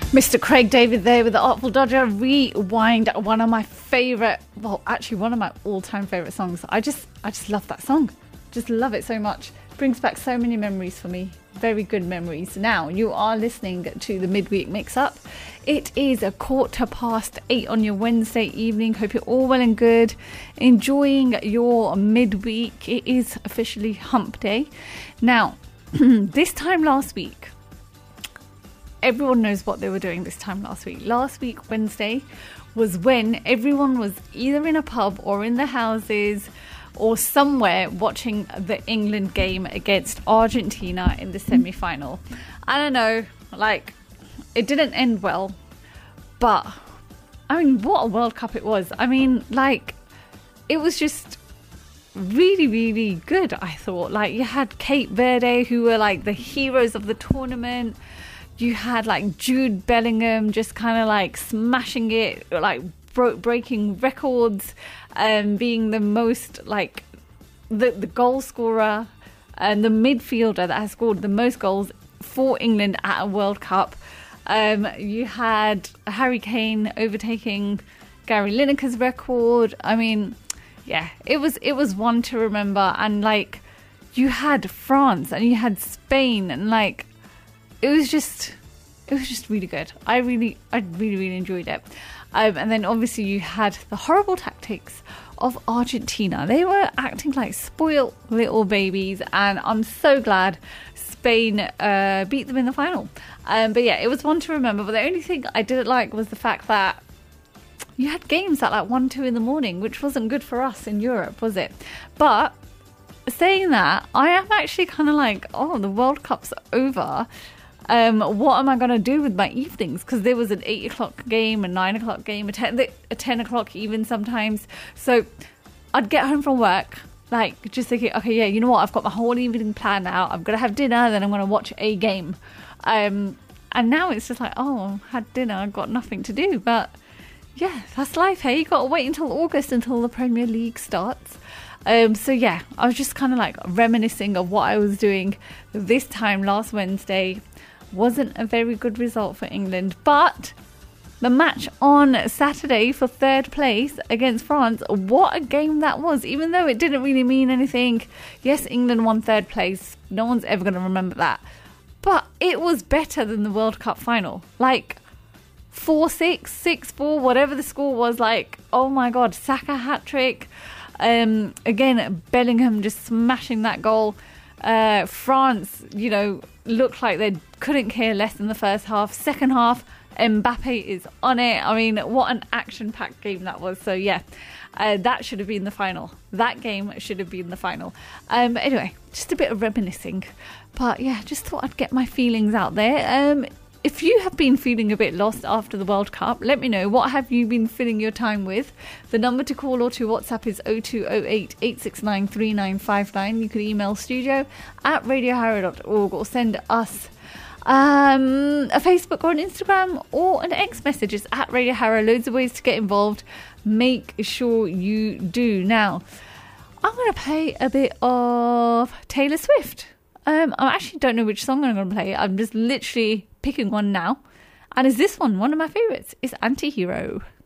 Mr. Craig David there with the Artful Dodger. Rewind, one of my favourite, well, actually one of my all-time favourite songs. I just love that song. Just love it so much. Brings back so many memories for me. Very good memories. Now, you are listening to the Midweek Mix-Up. It is 8:15 on your Wednesday evening. Hope you're all well and good. Enjoying your midweek. It is officially hump day. Now, this time last week, everyone knows what they were doing this time last week. Last week, Wednesday, was when everyone was either in a pub or in their houses or somewhere watching the England game against Argentina in the semi-final. I don't know, like, it didn't end well, but, I mean, what a World Cup it was. I mean, like, it was just really, really good, I thought. Like, you had Cape Verde, who were, like, the heroes of the tournament. You had, like, Jude Bellingham just kind of, like, smashing it, like, breaking records, being the most, like, the goal scorer and the midfielder that has scored the most goals for England at a World Cup. You had Harry Kane overtaking Gary Lineker's record. I mean, yeah, it was one to remember. And, like, you had France and you had Spain, and, like, it was just really good. I really enjoyed it. And then obviously you had the horrible tactics of Argentina. They were acting like spoiled little babies, and I'm so glad Spain beat them in the final. But yeah, it was one to remember. But the only thing I didn't like was the fact that you had games at like 1-2 in the morning, which wasn't good for us in Europe, was it? But saying that, I am actually kind of like, oh, the World Cup's over. What am I going to do with my evenings? Because there was an 8 o'clock game, a 9 o'clock game, a 10 o'clock even sometimes. So I'd get home from work, like, just thinking, okay, yeah, you know what? I've got my whole evening planned out. I'm going to have dinner, then I'm going to watch a game. And now it's just like, oh, I had dinner, I've got nothing to do. But yeah, that's life, hey? You got to wait until August until the Premier League starts. So yeah, I was just kind of like reminiscing of what I was doing this time last Wednesday. Wasn't a very good result for England, but the match on Saturday for third place against France, what a game that was. Even though it didn't really mean anything, yes, England won third place, no one's ever going to remember that, but it was better than the World Cup final. Like 4-6, 6-4, whatever the score was. Like, oh my god, Saka hat-trick, again Bellingham just smashing that goal. France, you know, looked like they couldn't care less in the first half. Second half, Mbappe is on it. I mean, what an action-packed game that was. So yeah, that should have been the final. That game should have been the final. But anyway, just a bit of reminiscing. But yeah, just thought I'd get my feelings out there. If you have been feeling a bit lost after the World Cup, let me know. What have you been filling your time with? The number to call or to WhatsApp is 0208 869 3959. You can email studio@radioharrow.org or send us a Facebook or an Instagram or an X message. It's at Radio Harrow. Loads of ways to get involved. Make sure you do. Now, I'm going to play a bit of Taylor Swift. I actually don't know which song I'm going to play. I'm just literally picking one now. And is this one of my favourites? It's Anti-Hero.